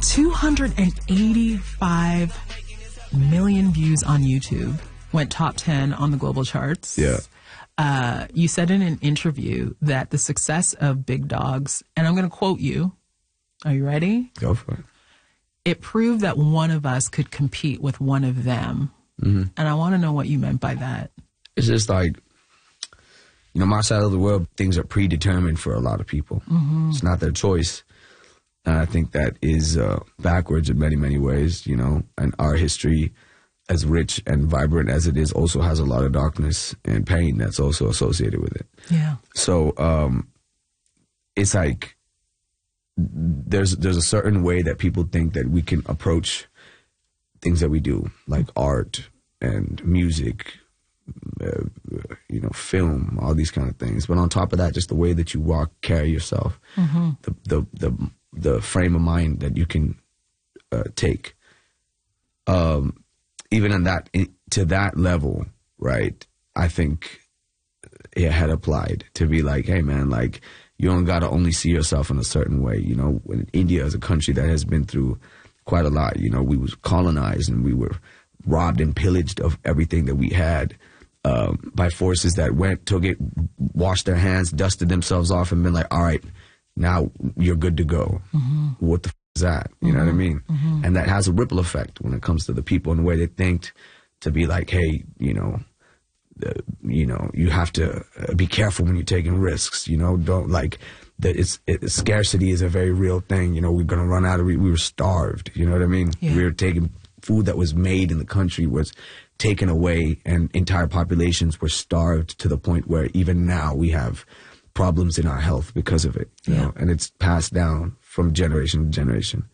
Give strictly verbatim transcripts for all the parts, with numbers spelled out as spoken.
two hundred eighty-five million views on YouTube. Went top ten on the global charts. Yeah. Uh, you said in an interview that the success of Big Dogs, and I'm going to quote you. Are you ready? Go for it. It proved that one of us could compete with one of them. Mm-hmm. And I want to know what you meant by that. It's just like, you know, my side of the world, things are predetermined for a lot of people. Mm-hmm. It's not their choice. And I think that is uh, backwards in many, many ways, you know, and our history, as rich and vibrant as it is, also has a lot of darkness and pain that's also associated with it. Yeah. So um, it's like there's there's a certain way that people think that we can approach things that we do, like art and music, uh, you know, film, all these kind of things. But on top of that, just the way that you walk, carry yourself, mm-hmm. the, the the the frame of mind that you can uh, take. Um. Even in that, to that level, right, I think it had applied to be like, hey, man, like, you don't got to only see yourself in a certain way. You know, when India is a country that has been through quite a lot. You know, we was colonized and we were robbed and pillaged of everything that we had um, by forces that went, took it, washed their hands, dusted themselves off and been like, all right, now you're good to go. Mm-hmm. What the f- is that? You mm-hmm. know what I mean? Mm-hmm. And that has a ripple effect when it comes to the people and the way they think, to be like, hey, you know, uh, you know, you have to uh, be careful when you're taking risks. You know, don't like that. It's it, scarcity is a very real thing. You know, we're gonna run out of. We, we were starved. You know what I mean? Yeah. We were taking food that was made in the country was taken away, and entire populations were starved to the point where even now we have problems in our health because of it. You yeah. know, and it's passed down from generation to generation.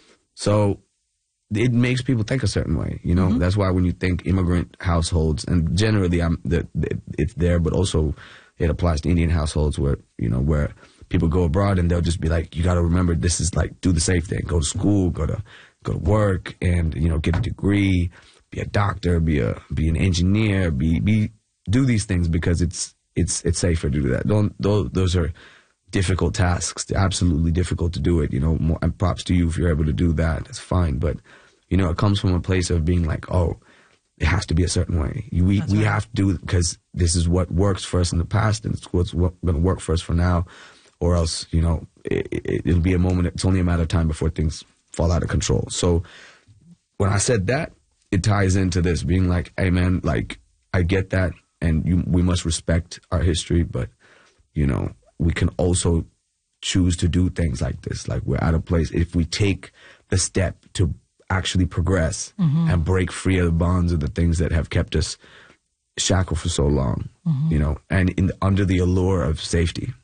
So it makes people think a certain way, you know. Mm-hmm. That's why when you think immigrant households, and generally I'm the, the, it's there, but also it applies to Indian households where, you know, where people go abroad and they'll just be like, you got to remember, this is like, do the safe thing, go to school, go to go to work, and, you know, get a degree, be a doctor, be a be an engineer, be be do these things because it's it's it's safer to do that. Don't those those are difficult tasks, absolutely difficult to do it, you know, more, and props to you if you're able to do that, that's fine. But, you know, it comes from a place of being like, oh, it has to be a certain way. You, we, we right. have to do it because this is what works for us in the past and it's what's going to work for us for now, or else, you know, it, it, it'll be a moment, it's only a matter of time before things fall out of control. So when I said that, it ties into this being like, hey man, like, I get that and you, we must respect our history, but, you know, we can also choose to do things like this. Like, we're at a place, if we take the step to actually progress mm-hmm. and break free of the bonds of the things that have kept us shackled for so long, mm-hmm. you know, and in, under the allure of safety.